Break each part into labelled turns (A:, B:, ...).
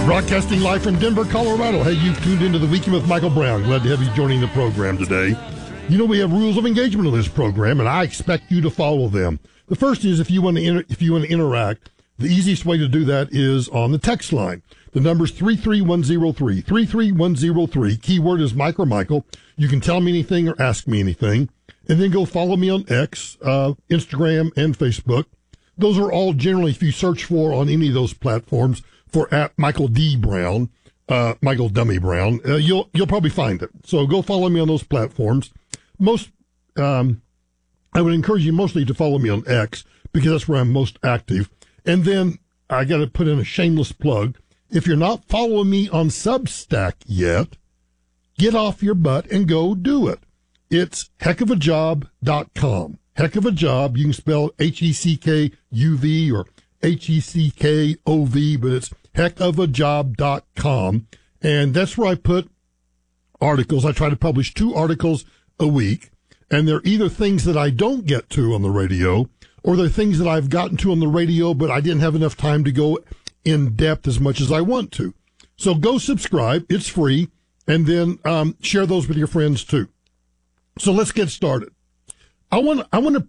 A: Broadcasting live from Denver, Colorado. Hey, you've tuned into the Weekend with Michael Brown. Glad to have you joining the program today. You know, we have rules of engagement on this program, and I expect you to follow them. The first is if you want to interact, the easiest way to do that is on the text line. The number's 33103, 33103. Keyword is Mike or Michael. You can tell me anything or ask me anything. And then go follow me on X, Instagram, and Facebook. Those are all generally, if you search for on any of those platforms, for at Michael D. Brown, Michael Dummy Brown, you'll probably find it. So go follow me on those platforms. I would encourage you mostly to follow me on X because that's where I'm most active. And then I got to put in a shameless plug. If you're not following me on Substack yet, get off your butt and go do it. It's heckofajob.com. Heck of a job. You can spell HECKUV or HECKOV, but it's heckofajob.com. And that's where I put articles. I try to publish 2 articles a week. And they're either things that I don't get to on the radio, or they're things that I've gotten to on the radio, but I didn't have enough time to go in depth as much as I want to. So go subscribe. It's free. And then share those with your friends too. So let's get started. I want to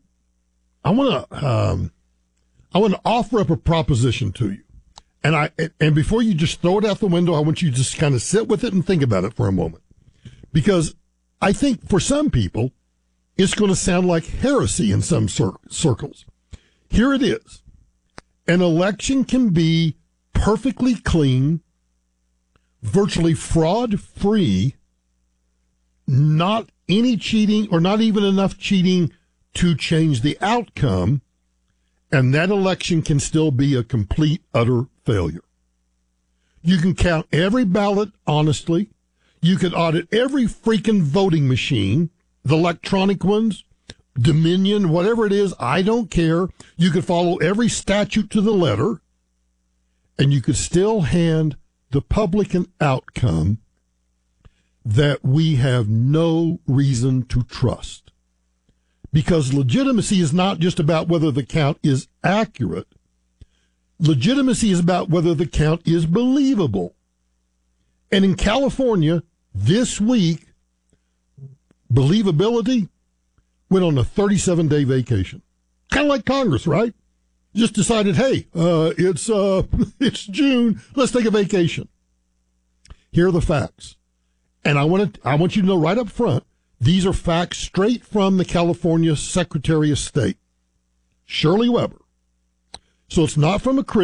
A: offer up a proposition to you. And before you just throw it out the window, I want you to just kind of sit with it and think about it for a moment. Because I think for some people, it's going to sound like heresy in some circles. Here it is. An election can be perfectly clean, virtually fraud-free, not any cheating or not even enough cheating to change the outcome, and that election can still be a complete, utter failure. You can count every ballot honestly. You can audit every freaking voting machine, the electronic ones, Dominion, whatever it is, I don't care. You could follow every statute to the letter, and you could still hand the public an outcome that we have no reason to trust. Because legitimacy is not just about whether the count is accurate. Legitimacy is about whether the count is believable. And in California, this week, believability went on a 37-day vacation. Kind of like Congress, right? Just decided, hey, it's June, let's take a vacation. Here are the facts. And I want you to know right up front, these are facts straight from the California Secretary of State, Shirley Weber. So it's not from a critic.